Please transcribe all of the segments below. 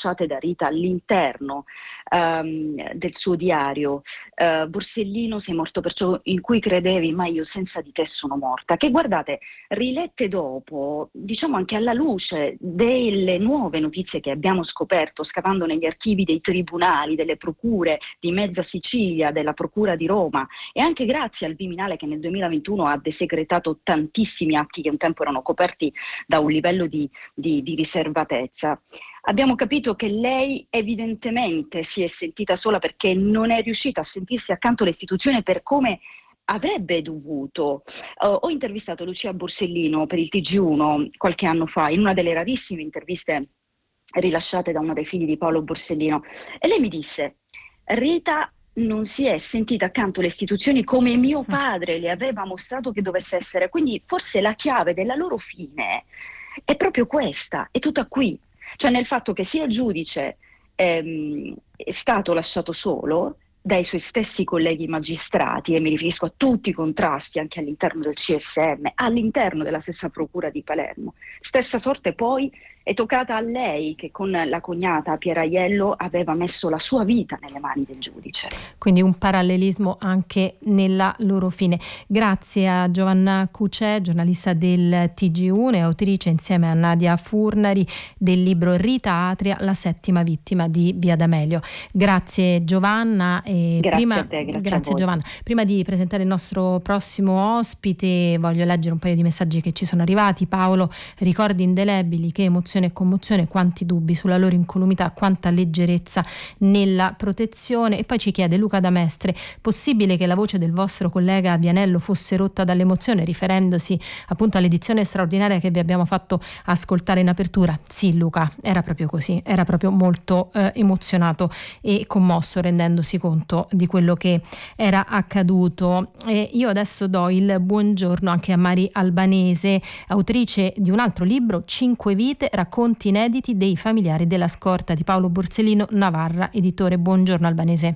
rilasciate da Rita all'interno del suo diario. Borsellino, sei morto per ciò in cui credevi, ma io senza di te sono morta, che guardate, rilette dopo, diciamo anche alla luce delle nuove notizie che abbiamo scoperto scavando negli archivi dei tribunali, delle procure di mezza Sicilia, della procura di Roma, e anche grazie al Viminale che nel 2021 ha desecretato tantissimi atti che un tempo erano coperti da un livello di riservatezza. Abbiamo capito che lei evidentemente si è sentita sola perché non è riuscita a sentirsi accanto all'istituzione per come avrebbe dovuto. Ho intervistato Lucia Borsellino per il TG1 qualche anno fa, in una delle rarissime interviste rilasciate da uno dei figli di Paolo Borsellino, e lei mi disse: Rita non si è sentita accanto alle istituzioni come mio padre le aveva mostrato che dovesse essere, quindi forse la chiave della loro fine è proprio questa, è tutta qui, cioè nel fatto che sia il giudice è stato lasciato solo dai suoi stessi colleghi magistrati, e mi riferisco a tutti i contrasti anche all'interno del CSM, all'interno della stessa procura di Palermo. Stessa sorte poi è toccata a lei, che con la cognata Pieraiello aveva messo la sua vita nelle mani del giudice. Quindi un parallelismo anche nella loro fine. Grazie a Giovanna Cucè, giornalista del TG1 e autrice insieme a Nadia Furnari del libro Rita Atria, la settima vittima di Via D'Amelio. Grazie Giovanna. Grazie a te, grazie a voi. Giovanna. Prima di presentare il nostro prossimo ospite voglio leggere un paio di messaggi che ci sono arrivati. Paolo: ricordi indelebili, che emozione e commozione, quanti dubbi sulla loro incolumità, quanta leggerezza nella protezione. E poi ci chiede Luca da Mestre: possibile che la voce del vostro collega Vianello fosse rotta dall'emozione, riferendosi appunto all'edizione straordinaria che vi abbiamo fatto ascoltare in apertura? Sì Luca, era proprio così, era proprio molto emozionato e commosso, rendendosi conto di quello che era accaduto. Io adesso do il buongiorno anche a Mari Albanese, autrice di un altro libro, 5 vite, racconti inediti dei familiari della scorta di Paolo Borsellino, Navarra editore. Buongiorno Albanese.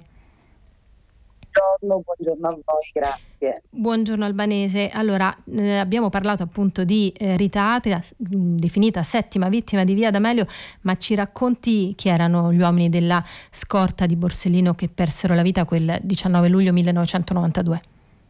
Buongiorno a voi, grazie. Buongiorno Albanese. Allora, abbiamo parlato appunto di Rita Atria, definita settima vittima di Via D'Amelio, ma ci racconti chi erano gli uomini della scorta di Borsellino che persero la vita quel 19 luglio 1992?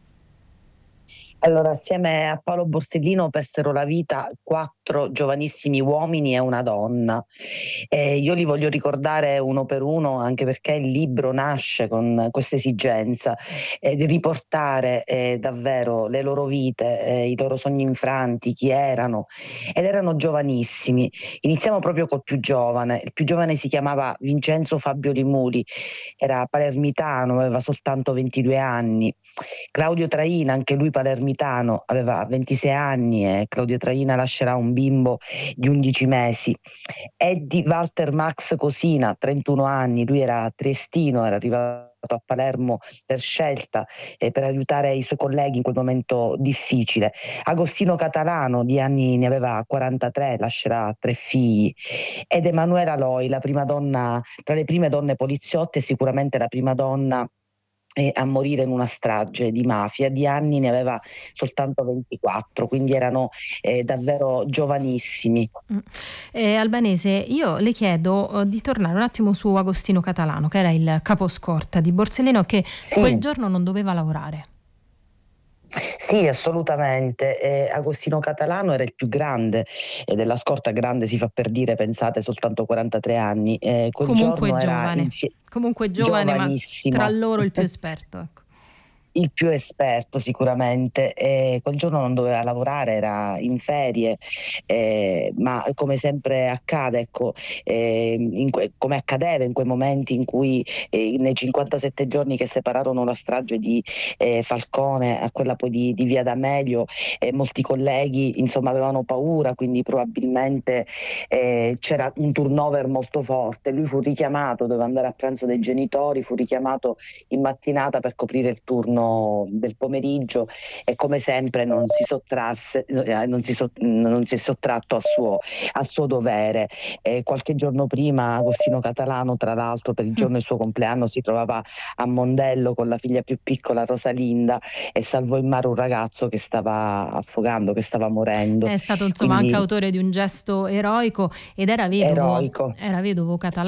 Allora, assieme a Paolo Borsellino persero la vita 4 giovanissimi uomini e una donna. Io li voglio ricordare uno per uno, anche perché il libro nasce con questa esigenza di riportare davvero le loro vite, i loro sogni infranti, chi erano, ed erano giovanissimi. Iniziamo proprio col più giovane. Il più giovane si chiamava Vincenzo Fabio Limuli, era palermitano, aveva soltanto 22 anni. Claudio Traina, anche lui palermitano, aveva 26 anni e Claudio Traina lascerà un bimbo di 11 mesi. Eddie Walter Max Cosina, 31 anni, lui era triestino, era arrivato a Palermo per scelta per aiutare i suoi colleghi in quel momento difficile. Agostino Catalano, di anni ne aveva 43, lascerà 3 figli. Ed Emanuela Loi, la prima donna, tra le prime donne poliziotte, sicuramente la prima donna a morire in una strage di mafia. Di anni ne aveva soltanto 24, quindi erano davvero giovanissimi. Albanese, io le chiedo di tornare un attimo su Agostino Catalano, che era il caposcorta di Borsellino, che Sì. Quel giorno non doveva lavorare. Sì, assolutamente. Agostino Catalano era il più grande della scorta. Grande si fa per dire, pensate, soltanto 43 anni. Quel Comunque giorno giovane, era comunque giovane, ma giovanissimo. tra loro il più esperto, ecco. Il più esperto sicuramente. Quel giorno non doveva lavorare, era in ferie, ma come sempre accade, ecco, come accadeva in quei momenti in cui nei 57 giorni che separarono la strage di Falcone a quella poi di Via D'Amelio, molti colleghi insomma avevano paura, quindi probabilmente c'era un turnover molto forte. Lui fu richiamato, doveva andare a pranzo dai genitori, fu richiamato in mattinata per coprire il turno del pomeriggio e come sempre non si è sottratto al suo dovere. Qualche giorno prima Agostino Catalano, tra l'altro, per il giorno del suo compleanno si trovava a Mondello con la figlia più piccola, Rosalinda, e salvò in mare un ragazzo che stava affogando, che stava morendo. È stato insomma anche autore di un gesto eroico ed era vedovo. Eroico. Era vedovo Catalano.